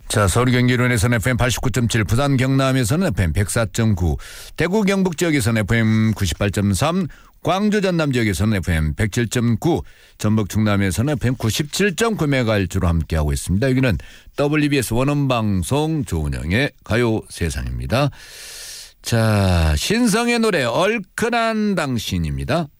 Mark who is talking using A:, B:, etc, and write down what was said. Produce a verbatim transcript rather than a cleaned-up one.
A: 자, 서울 경기 이론에서는 에프엠 팔십구 점 칠, 부산 경남에서는 에프엠 백사 점 구, 대구 경북 지역에서는 에프엠 구십팔 점 삼, 광주 전남 지역에서는 에프엠 백칠 점 구, 전북 충남에서는 에프엠 구십칠 점 구 메가헤르츠로 함께하고 있습니다. 여기는 더블유비에스 원음방송 조은영의 가요세상입니다. 자, 신성의 노래 얼큰한 당신입니다.